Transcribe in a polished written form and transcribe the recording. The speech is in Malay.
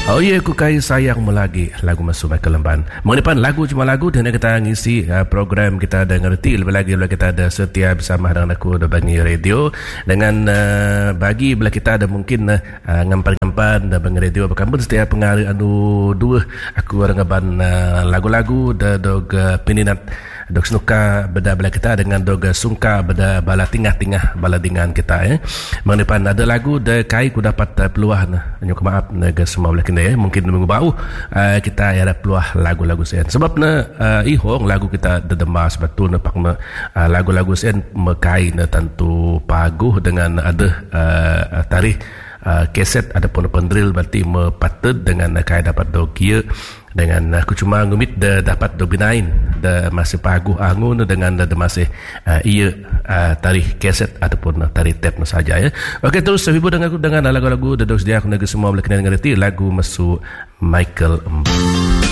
Oh ya, aku kaya sayang melagi lagu masuk Michael Lemban. Mengedepan lagu cuma lagu dan kita ngisi program kita ada ngerti lebih lagi bila kita ada setia bersama dengan aku ada Bangi Radio dengan bagi bila kita ada mungkin ngampan-ngampan Bangi Radio berkampun setiap pengaruh dua aku orang ngaban lagu-lagu dog peninat dog suka beda bila kita dengan dog sungka beda bala tingah-tingah bala dengan kita mengedepan ada lagu de kai ku dapat peluang nyok maaf naga semua boleh kena mungkin minggu baru kita ada peluang lagu-lagu sen sebabnya ihong lagu kita dedemas betul napakna lagu-lagu sen mekai na tentu paguh dengan ada tarikh keset ataupun pendrill berarti mepatut dengan kai dapat dokia dengan aku cuma ngumit dapat dobinain masih paguh angun dengan masih ia tarikh keset ataupun tarikh tape saja ya. Okey, terus hibur dengan aku dengan lagu-lagu dodok sedia aku negeri semua boleh kena ngerti lagu masuk Michael